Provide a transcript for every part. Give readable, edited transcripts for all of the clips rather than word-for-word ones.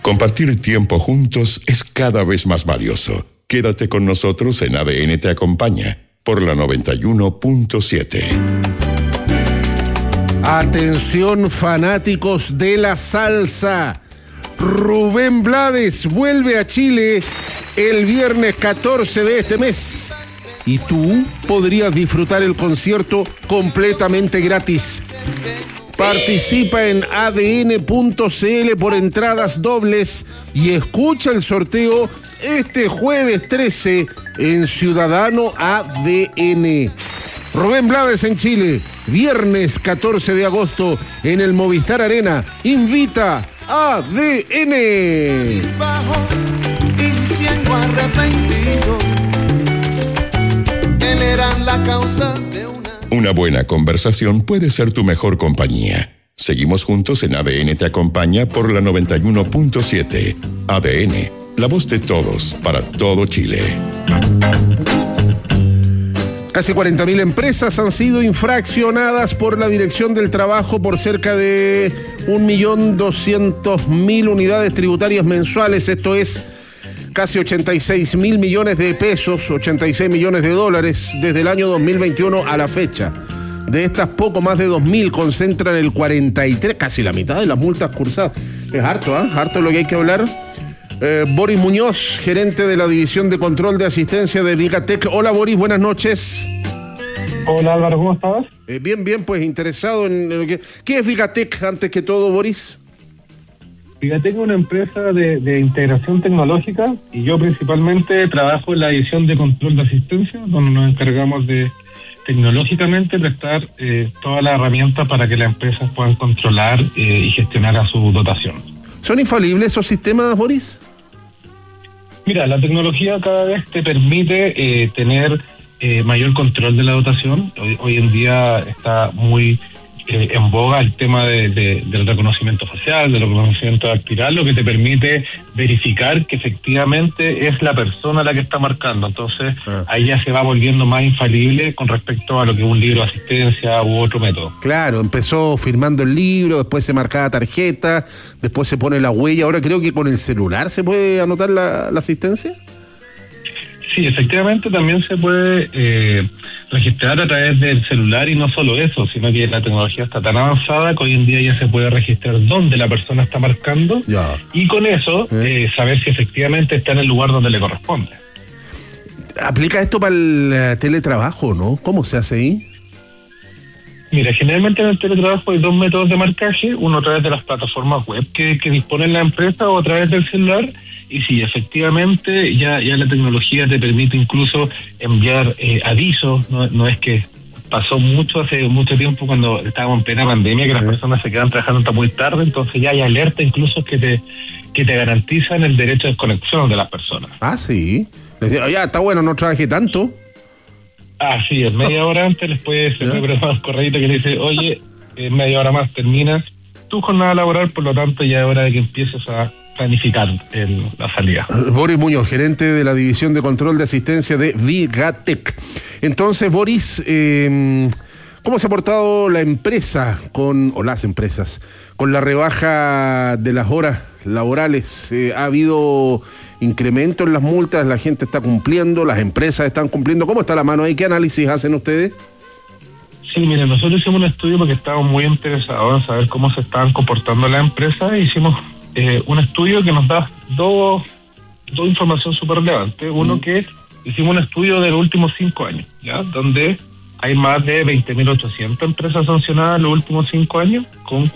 Compartir tiempo juntos es cada vez más valioso. Quédate con nosotros en ADN Te Acompaña por la 91.7. Atención, fanáticos de la salsa. Rubén Blades vuelve a Chile el viernes 14 de este mes. Y tú podrías disfrutar el concierto completamente gratis. Participa en adn.cl por entradas dobles y escucha el sorteo este jueves 13 en Ciudadano ADN. Rubén Blades en Chile, viernes 14 de agosto en el Movistar Arena. Invita ADN. Diciendo arrepentido, él era la causa de una buena conversación puede ser tu mejor compañía. Seguimos juntos en ADN Te Acompaña por la 91.7. ADN, la voz de todos, para todo Chile. Casi 40.000 empresas han sido infraccionadas por la Dirección del Trabajo por cerca de 1.200.000 unidades tributarias mensuales. Esto es casi 86.000 millones de pesos, 86 millones de dólares desde el año 2021 a la fecha. De estas, poco más de 2.000 concentran el 43, casi la mitad de las multas cursadas. Es harto, harto lo que hay que hablar. Boris Muñoz, gerente de la División de Control de Asistencia de Vigatech. Hola Boris, buenas noches. Hola Álvaro, ¿cómo estás? Bien, pues interesado en... ¿Qué es Vigatech antes que todo, Boris? Vigatech es una empresa de integración tecnológica y yo principalmente trabajo en la división de control de asistencia, donde nos encargamos de tecnológicamente prestar todas las herramientas para que las empresas puedan controlar y gestionar a su dotación. ¿Son infalibles esos sistemas, Boris? Mira, la tecnología cada vez te permite tener mayor control de la dotación. Hoy en día está muy en boga el tema del reconocimiento facial, del reconocimiento dactilar, lo que te permite verificar que efectivamente es la persona la que está marcando. Entonces, ahí ya se va volviendo más infalible con respecto a lo que es un libro de asistencia u otro método. Claro, empezó firmando el libro, después se marcaba tarjeta, después se pone la huella. Ahora creo que con el celular se puede anotar la asistencia. Sí, efectivamente también se puede registrar a través del celular, y no solo eso, sino que la tecnología está tan avanzada que hoy en día ya se puede registrar dónde la persona está marcando y con eso saber si efectivamente está en el lugar donde le corresponde. ¿Aplica esto para el teletrabajo, no? ¿Cómo se hace ahí? Mira, generalmente en el teletrabajo hay dos métodos de marcaje, uno a través de las plataformas web que disponen la empresa o a través del celular. Y sí, efectivamente, ya la tecnología te permite incluso enviar avisos. No es que pasó hace mucho tiempo cuando estábamos en plena pandemia, que las personas se quedan trabajando hasta muy tarde, entonces ya hay alerta incluso que te garantizan el derecho de desconexión de las personas. Ah, sí. Les digo, ya, está bueno, no trabajé tanto. Sí, en media hora antes les puede ser un correíto que le dice, oye, en media hora más terminas tu jornada laboral, por lo tanto ya es hora de que empieces a planificar la salida. Boris Muñoz, gerente de la División de Control de Asistencia de Vigatech. Entonces, Boris, ¿cómo se ha portado la empresa las empresas con la rebaja de las horas laborales? ¿Ha habido incremento en las multas? ¿La gente está cumpliendo? ¿Las empresas están cumpliendo? ¿Cómo está la mano ahí? ¿Qué análisis hacen ustedes? Sí, miren, nosotros hicimos un estudio porque estábamos muy interesados en saber cómo se estaban comportando las empresas. Hicimos un estudio que nos da dos información súper relevantes. Uno, que hicimos un estudio de los últimos 5 años, ¿ya? Donde hay más de 20.800 empresas sancionadas en los últimos 5 años, con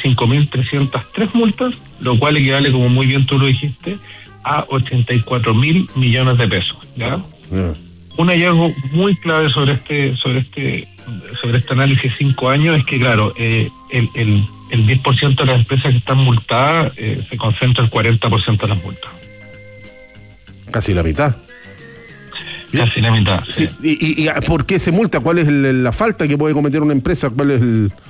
45.303 multas, lo cual equivale, como muy bien tú lo dijiste, a 84.000 millones de pesos, ¿ya? Un hallazgo muy clave sobre este análisis de 5 años es que, claro, el 10% de las empresas que están multadas se concentra el 40% de las multas. Casi la mitad. Casi la mitad. Sí. ¿Y por qué se multa? ¿Cuál es la falta que puede cometer una empresa? ¿Cuál es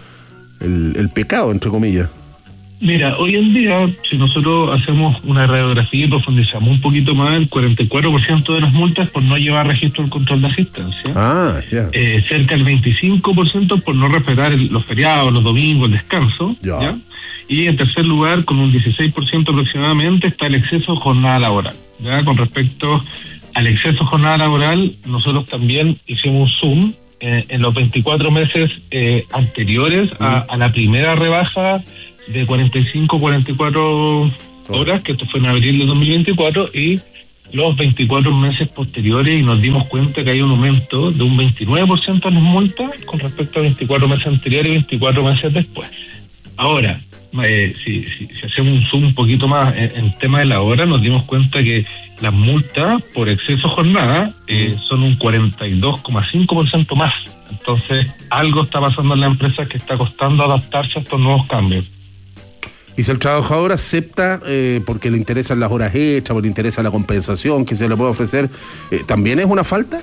el pecado, entre comillas? Mira, hoy en día, si nosotros hacemos una radiografía y profundizamos un poquito más, el 44% de las multas por no llevar registro del control de asistencia. Cerca del 25% por no respetar los feriados, los domingos, el descanso. ¿Ya? Y en tercer lugar, con un 16% aproximadamente, está el exceso de jornada laboral. ¿Ya? Con respecto al exceso de jornada laboral, nosotros también hicimos un zoom en los 24 meses anteriores a la primera rebaja de 45-44 horas, que esto fue en abril de 2024, y los 24 meses posteriores, y nos dimos cuenta que hay un aumento de un 29% en las multas con respecto a 24 meses anteriores y 24 meses después. Ahora, si hacemos un zoom un poquito más en tema de la hora, nos dimos cuenta que las multas por exceso de jornada son un 42,5% más. Entonces, algo está pasando en la empresa que está costando adaptarse a estos nuevos cambios. Y si el trabajador acepta porque le interesan las horas extras, porque le interesa la compensación que se le puede ofrecer, ¿también es una falta?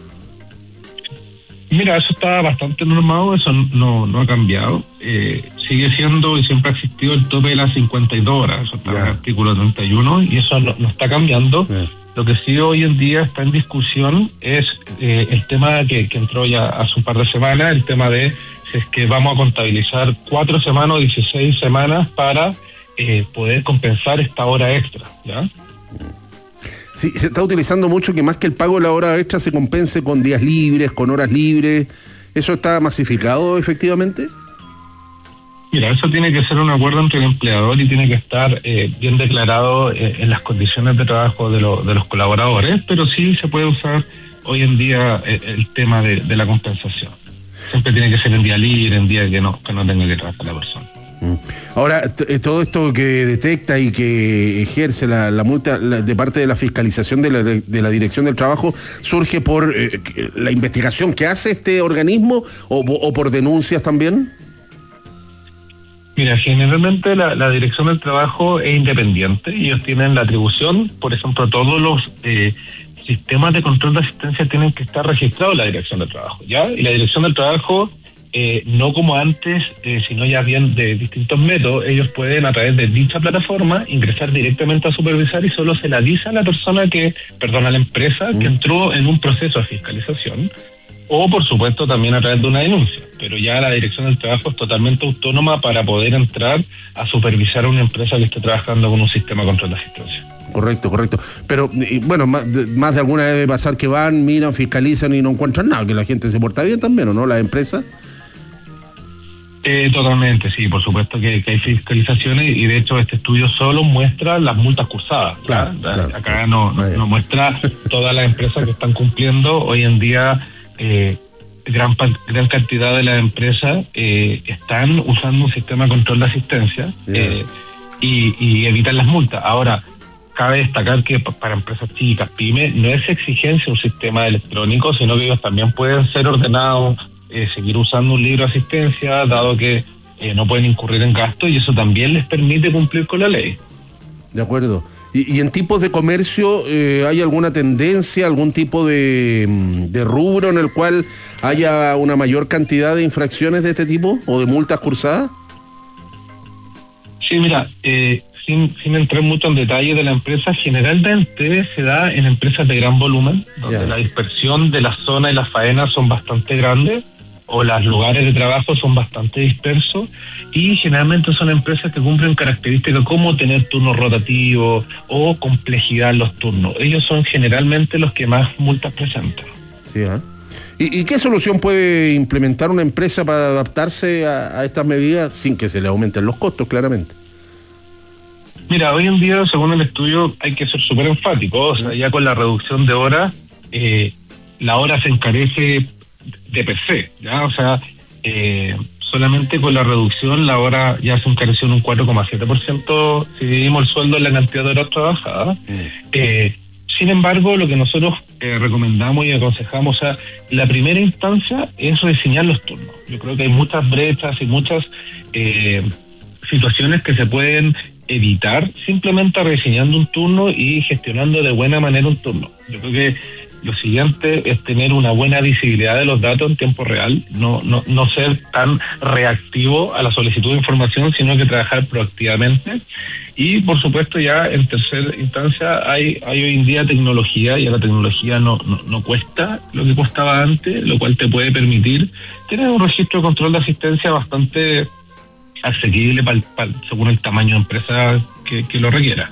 Mira, eso está bastante normado, eso no ha cambiado. Sigue siendo y siempre ha existido el tope de las 52 horas, eso está en el artículo 31 y eso no está cambiando. Lo que sí hoy en día está en discusión es el tema que entró ya hace un par de semanas, el tema de si es que vamos a contabilizar 4 semanas o 16 semanas para poder compensar esta hora extra, ¿ya? Sí, se está utilizando mucho que más que el pago de la hora extra se compense con días libres, con horas libres. ¿Eso está masificado efectivamente? Mira, eso tiene que ser un acuerdo entre el empleador y tiene que estar bien declarado en las condiciones de trabajo de los colaboradores, pero sí se puede usar hoy en día el tema de la compensación. Siempre tiene que ser en día libre, en día que no tenga que trabajar la persona. Ahora, todo esto que detecta y que ejerce la multa de parte de la fiscalización de la Dirección del Trabajo, ¿surge por la investigación que hace este organismo o por denuncias también? Mira, generalmente la Dirección del Trabajo es independiente. Ellos tienen la atribución, por ejemplo, todos los sistemas de control de asistencia tienen que estar registrados en la Dirección del Trabajo, ¿ya? Y la Dirección del Trabajo, no como antes, sino ya bien de distintos métodos, ellos pueden a través de dicha plataforma ingresar directamente a supervisar y solo se le avisa a la persona a la empresa que entró en un proceso de fiscalización, o por supuesto también a través de una denuncia. Pero ya la Dirección del Trabajo es totalmente autónoma para poder entrar a supervisar a una empresa que esté trabajando con un sistema de control de asistencia. Correcto. Pero, bueno, más de alguna vez debe pasar que van, miran, fiscalizan y no encuentran nada, que la gente se porta bien también, ¿o no? ¿Las empresas? Totalmente, sí, por supuesto que hay fiscalizaciones y de hecho este estudio solo muestra las multas cursadas. Claro. Acá no muestra todas las empresas que están cumpliendo. Hoy en día gran cantidad de las empresas están usando un sistema de control de asistencia y evitan las multas. Ahora, cabe destacar que para empresas chicas, pymes, no es exigencia un sistema electrónico, sino que ellos también pueden ser ordenados, seguir usando un libro de asistencia, dado que no pueden incurrir en gastos, y eso también les permite cumplir con la ley. De acuerdo. ¿Y en tipos de comercio hay alguna tendencia, algún tipo de rubro en el cual haya una mayor cantidad de infracciones de este tipo o de multas cursadas? Sí, mira, sin entrar mucho en detalle de la empresa, generalmente se da en empresas de gran volumen, donde la dispersión de la zona y las faenas son bastante grandes, o los lugares de trabajo son bastante dispersos, y generalmente son empresas que cumplen características como tener turnos rotativos o complejidad en los turnos. Ellos son generalmente los que más multas presentan. Sí, ¿Y qué solución puede implementar una empresa para adaptarse a estas medidas sin que se le aumenten los costos, claramente? Mira, hoy en día, según el estudio, hay que ser súper enfático. O sea, ya con la reducción de horas, la hora se encarece de per se, ¿ya? O sea, solamente con la reducción la hora ya se encareció en un 4,7% si dividimos el sueldo en la cantidad de horas trabajadas. Sin embargo, lo que nosotros recomendamos y aconsejamos, o sea, la primera instancia es rediseñar los turnos. Yo creo que hay muchas brechas y muchas situaciones que se pueden evitar simplemente rediseñando un turno y gestionando de buena manera un turno. Yo creo que lo siguiente es tener una buena visibilidad de los datos en tiempo real, no ser tan reactivo a la solicitud de información, sino que trabajar proactivamente. Y por supuesto ya en tercera instancia hay hoy en día tecnología, y a la tecnología no cuesta lo que costaba antes, lo cual te puede permitir tener un registro de control de asistencia bastante asequible según el tamaño de empresa que lo requiera.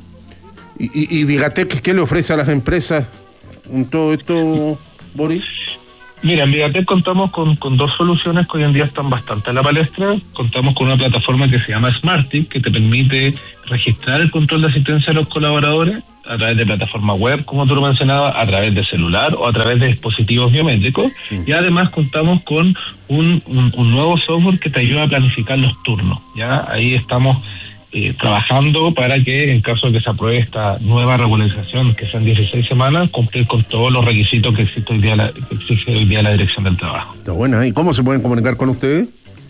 ¿Y Vigatech qué le ofrece a las empresas en todo esto, Boris? Mira, en Vigatech contamos con dos soluciones que hoy en día están bastante en la palestra. Contamos con una plataforma que se llama Smartick, que te permite registrar el control de asistencia de los colaboradores a través de plataforma web, como tú lo mencionabas, a través de celular o a través de dispositivos biométricos. Y además contamos con un nuevo software que te ayuda a planificar los turnos. Ya ahí estamos trabajando para que, en caso de que se apruebe esta nueva regularización, que sean 16 semanas, cumplir con todos los requisitos que exige hoy día la Dirección del Trabajo. Está buena. ¿Y cómo se pueden comunicar con ustedes?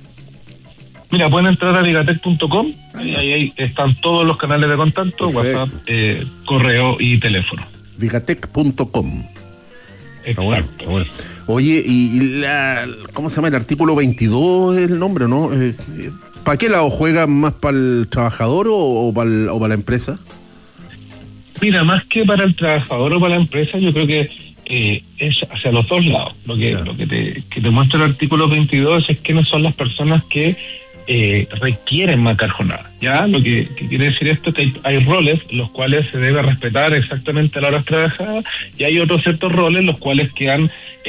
Mira, pueden entrar a vigatech.com y ahí están todos los canales de contacto: perfecto. WhatsApp, correo y teléfono. Vigatech.com. Exacto. Está bueno. Oye, ¿cómo se llama? El artículo 22 es el nombre, ¿no? ¿Para qué lado juega? ¿Más para el trabajador o para la empresa? Mira, más que para el trabajador o para la empresa, yo creo que es hacia los dos lados. Lo que te muestra el artículo 22 es quiénes son las personas que requieren marcar jornada. ¿Ya? Lo que quiere decir esto es que hay roles los cuales se debe respetar exactamente a la hora trabajada, y hay otros ciertos roles los cuales quedan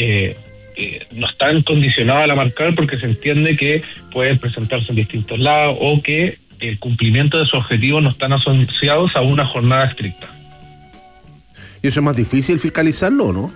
no están condicionados a la marcar, porque se entiende que pueden presentarse en distintos lados o que el cumplimiento de sus objetivos no están asociados a una jornada estricta. ¿Y eso es más difícil fiscalizarlo o no?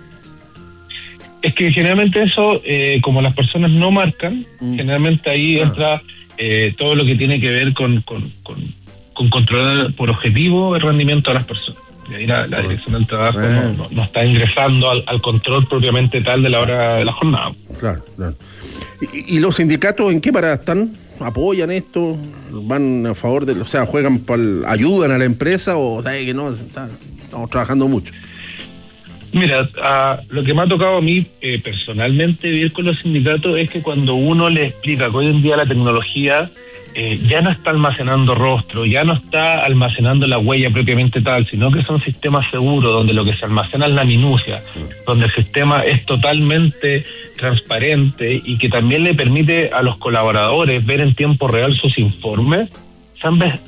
Es que generalmente eso, como las personas no marcan, generalmente ahí entra todo lo que tiene que ver con controlar por objetivo el rendimiento de las personas. Y ahí la Dirección del Trabajo no está ingresando al control propiamente tal de la hora de la jornada. Claro. ¿Y los sindicatos en qué parada están? ¿Apoyan esto? ¿Van a favor de, juegan ayudan a la empresa o sabe que no? Estamos trabajando mucho. Mira, lo que me ha tocado a mí personalmente vivir con los sindicatos es que cuando uno le explica que hoy en día la tecnología ya no está almacenando rostro, ya no está almacenando la huella propiamente tal, sino que son sistemas seguros, donde lo que se almacena es la minucia, donde el sistema es totalmente transparente y que también le permite a los colaboradores ver en tiempo real sus informes, se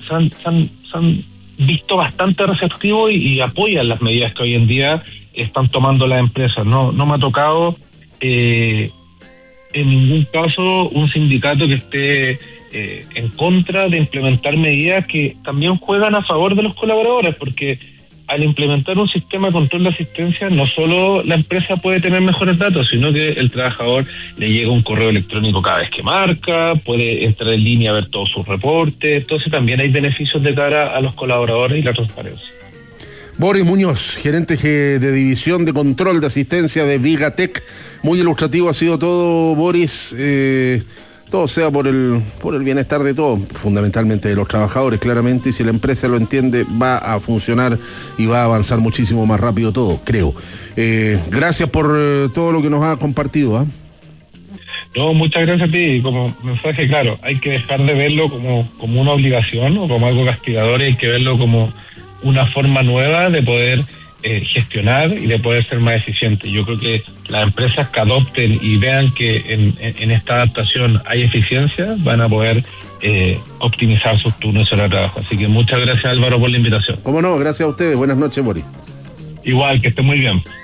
han visto bastante receptivos y apoyan las medidas que hoy en día están tomando las empresas. No me ha tocado en ningún caso un sindicato que esté en contra de implementar medidas que también juegan a favor de los colaboradores, porque al implementar un sistema de control de asistencia, no solo la empresa puede tener mejores datos, sino que el trabajador le llega un correo electrónico cada vez que marca, puede entrar en línea a ver todos sus reportes. Entonces también hay beneficios de cara a los colaboradores y la transparencia. Boris Muñoz, gerente de División de Control de Asistencia de Vigatech. Muy ilustrativo ha sido todo, Boris. Todo sea por el bienestar de todos, fundamentalmente de los trabajadores, claramente, y si la empresa lo entiende, va a funcionar y va a avanzar muchísimo más rápido todo, creo. Gracias por todo lo que nos ha compartido. No, muchas gracias a ti. Como mensaje, claro, hay que dejar de verlo como una obligación o como algo castigador, hay que verlo como una forma nueva de poder gestionar y de poder ser más eficiente. Yo creo que las empresas que adopten y vean que en esta adaptación hay eficiencia, van a poder optimizar sus turnos de trabajo. Así que muchas gracias, Álvaro, por la invitación. Cómo no, gracias a ustedes. Buenas noches, Boris. Igual, que esté muy bien.